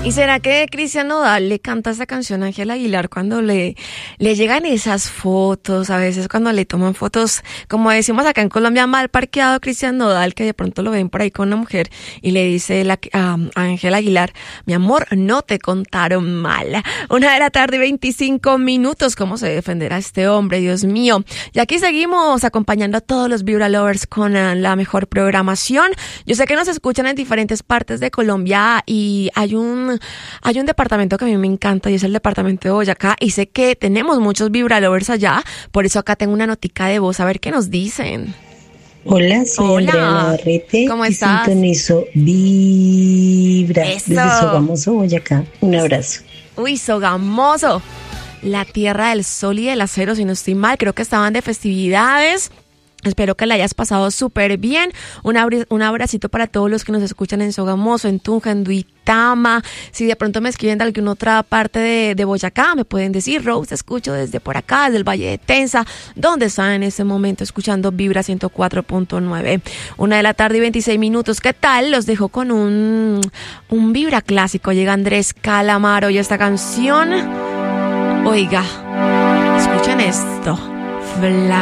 ¿Y será que Cristian Nodal le canta esa canción a Ángela Aguilar cuando le llegan esas fotos? A veces cuando le toman fotos, como decimos acá en Colombia, mal parqueado Cristian Nodal, que de pronto lo ven por ahí con una mujer y le dice a Ángela Aguilar, mi amor, no te contaron mal. 1:25 p.m, ¿cómo se defenderá este hombre? Dios mío. Y aquí seguimos acompañando a todos los Vibra Lovers con la mejor programación. Yo sé que nos escuchan en diferentes partes de Colombia y hay un departamento que a mí me encanta y es el departamento de Boyacá, y sé que tenemos muchos Vibra Lovers allá, por eso acá tengo una notica de voz, a ver qué nos dicen. Hola, soy Andrea Navarrete. ¿Cómo y estás? sintonizo Vibra Eso. desde Sogamoso, Boyacá. Un abrazo. Uy, Sogamoso, la tierra del sol y del acero, si no estoy mal, creo que estaban de festividades. Espero que la hayas pasado súper bien. Un abracito para todos los que nos escuchan en Sogamoso, en Tunja, en Duitama. Si de pronto me escriben de alguna otra parte de Boyacá, me pueden decir, Rose, te escucho desde por acá, desde el Valle de Tensa, donde están en este momento escuchando Vibra 104.9. 1:26 p.m. ¿Qué tal? Los dejo con un Vibra clásico. Llega Andrés Calamaro y esta canción, oiga, escuchen esto.